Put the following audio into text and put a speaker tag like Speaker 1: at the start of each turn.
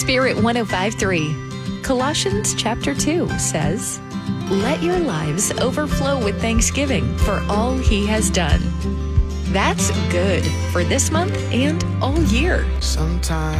Speaker 1: Spirit 105.3. Colossians chapter 2 says, "Let your lives overflow with thanksgiving for all he has done." That's good for this month and all year.
Speaker 2: Sometimes